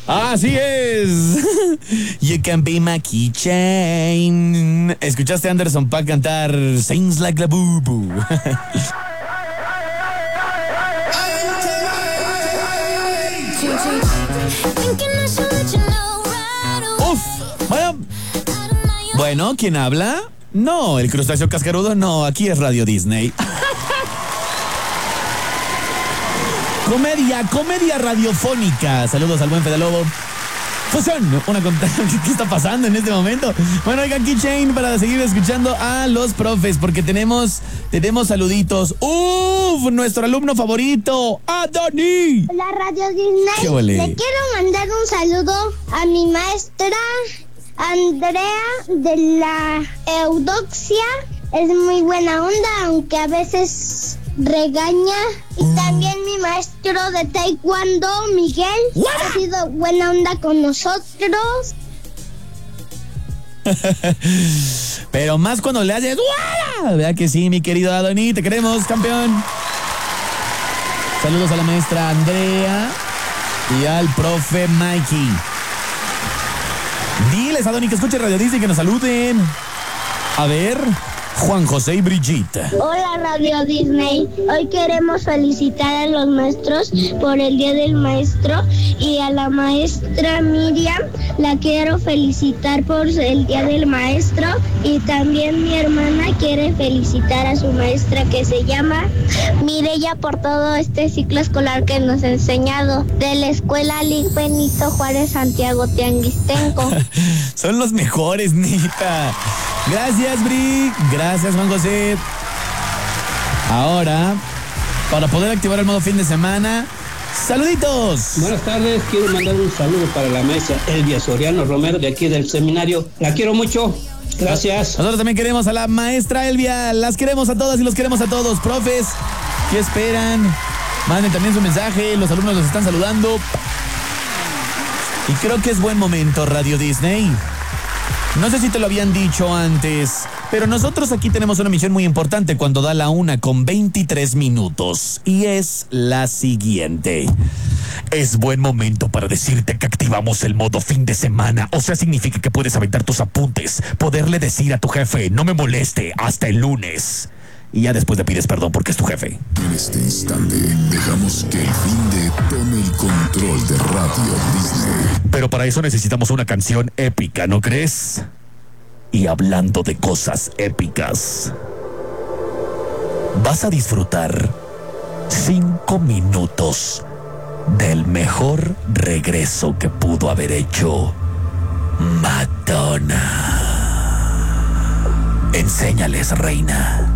Así es. You can be my keychain. Escuchaste a Anderson Paak cantar Sings Like la Boo Boo. Uf. Bueno, ¿quién habla? No, el crustáceo cascarudo, no, aquí es Radio Disney. Comedia radiofónica. Saludos al buen Fede Lobo. Fusión, ¿qué está pasando en este momento? Bueno, oigan, keychain para seguir escuchando a los profes, porque tenemos saluditos. Nuestro alumno favorito, Adoni. Hola, Radio Disney. ¿Qué ole? Le quiero mandar un saludo a mi maestra Andrea de la Eudoxia. Es muy buena onda, aunque a veces regaña. Y también mi maestro de taekwondo, Miguel, ha sido buena onda con nosotros. Pero más cuando le haces ¡guau! Vea que sí, mi querido Adoni, te queremos, campeón. Saludos a la maestra Andrea y al profe Mikey. Diles, Adoni, que escuche Radio Disney y que nos saluden. A ver, Juan José y Brigitte. Hola, Radio Disney. Hoy queremos felicitar a los maestros por el Día del Maestro, y a la maestra Miriam la quiero felicitar por el Día del Maestro, y también mi hermana quiere felicitar a su maestra, que se llama Mireya, por todo este ciclo escolar que nos ha enseñado, de la escuela Lic Benito Juárez Santiago Tianguistenco. Son los mejores, neta. Gracias, Bri. Gracias, Juan José. Ahora, para poder activar el modo fin de semana, ¡saluditos! Buenas tardes, quiero mandar un saludo para la maestra Elvia Soriano Romero, de aquí del seminario. La quiero mucho. Gracias. Nosotros también queremos a la maestra Elvia. Las queremos a todas y los queremos a todos. Profes, ¿qué esperan? Manden también su mensaje. Los alumnos los están saludando. Y creo que es buen momento, Radio Disney. No sé si te lo habían dicho antes, pero nosotros aquí tenemos una misión muy importante cuando da la 1:23. Y es la siguiente. Es buen momento para decirte que activamos el modo fin de semana. O sea, significa que puedes aventar tus apuntes, poderle decir a tu jefe, no me moleste, hasta el lunes. Y ya después le pides perdón porque es tu jefe. En este instante, dejamos que el fin de tome el control de Radio Disney. Pero para eso necesitamos una canción épica, ¿no crees? Y hablando de cosas épicas, vas a disfrutar 5 minutos del mejor regreso que pudo haber hecho Madonna. Enséñales, reina.